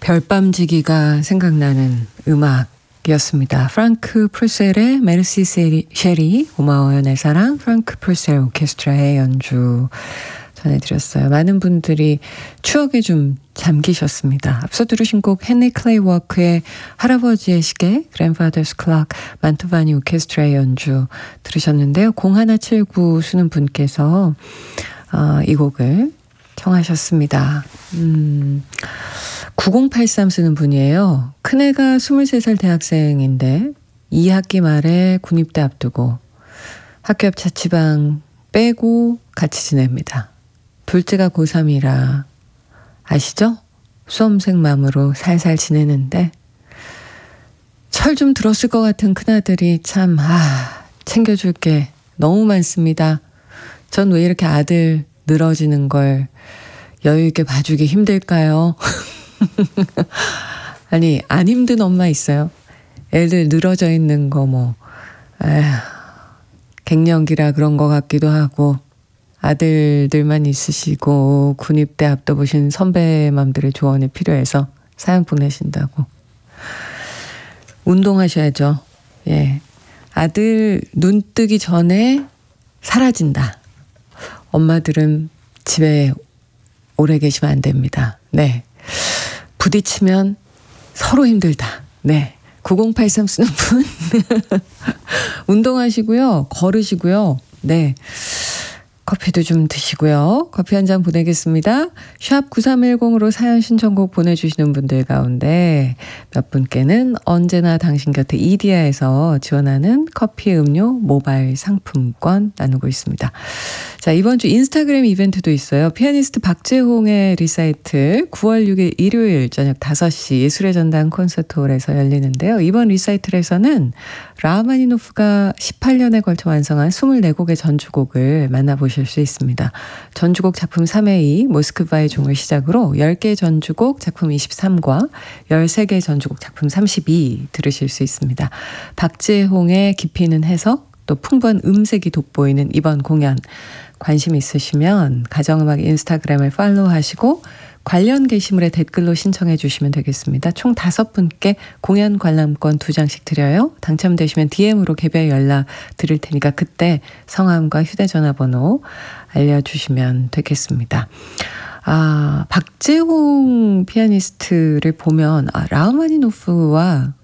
별밤지기가 생각나는 음악이었습니다. 프랑크 프루셀의 메르시 쉐리, 고마워요 내 사랑, 프랑크 프루셀 오케스트라의 연주 전해드렸어요. 많은 분들이 추억에 좀 잠기셨습니다. 앞서 들으신 곡 헨리 클레이 워크의 할아버지의 시계, Grandfather's Clock, 만토바니 오케스트라의 연주 들으셨는데요. 0179 쓰는 분께서 이 곡을 청하셨습니다. 9083 쓰는 분이에요. 큰애가 23살 대학생인데 2학기 말에 군입대 앞두고 학교 옆 자취방 빼고 같이 지냅니다. 둘째가 고3이라 아시죠? 수험생 맘으로 살살 지내는데 철 좀 들었을 것 같은 큰아들이 참 챙겨줄 게 너무 많습니다. 전 왜 이렇게 아들 늘어지는 걸 여유 있게 봐주기 힘들까요? 아니 안 힘든 엄마 있어요. 애들 늘어져 있는 거 갱년기라 그런 것 같기도 하고 아들들만 있으시고 군입대 앞둬보신 선배맘들의 조언이 필요해서 사연 보내신다고. 운동하셔야죠. 예, 아들 눈 뜨기 전에 사라진다. 엄마들은 집에 오래 계시면 안 됩니다. 네, 부딪히면 서로 힘들다. 네, 9083 쓰는 분 운동하시고요. 걸으시고요. 네, 커피도 좀 드시고요. 커피 한 잔 보내겠습니다. 샵 9310으로 사연 신청곡 보내주시는 분들 가운데 몇 분께는 언제나 당신 곁에 이디야에서 지원하는 커피 음료 모바일 상품권 나누고 있습니다. 자, 이번 주 인스타그램 이벤트도 있어요. 피아니스트 박재홍의 리사이틀 9월 6일 일요일 저녁 5시 예술의 전당 콘서트홀에서 열리는데요. 이번 리사이틀에서는 라흐마니노프가 18년에 걸쳐 완성한 24곡의 전주곡을 만나보실 수 있습니다. 전주곡 작품 3회2 모스크바의 종을 시작으로 10개 전주곡 작품 23과 13개 전주곡 작품 32 들으실 수 있습니다. 박재홍의 깊이 있는 해석, 또 풍부한 음색이 돋보이는 이번 공연 관심 있으시면 가정음악 인스타그램을 팔로우하시고 관련 게시물에 댓글로 신청해 주시면 되겠습니다. 총 5분께 공연 관람권 2장씩 드려요. 당첨되시면 DM으로 개별 연락 드릴 테니까 그때 성함과 휴대전화번호 알려주시면 되겠습니다. 박재홍 피아니스트를 보면 라흐마니노프와